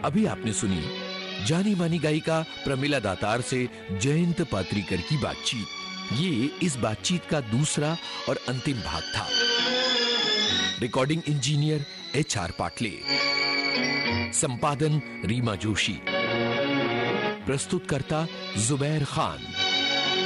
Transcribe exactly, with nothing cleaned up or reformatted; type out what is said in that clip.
अभी आपने सुनी जानी मानी गायिका प्रमिला दातार से जयंत पात्रीकर की बातचीत। ये इस बातचीत का दूसरा और अंतिम भाग था। Recording engineer H R Patle, संपादन रीमा जोशी, प्रस्तुतकर्ता जुबैर खान।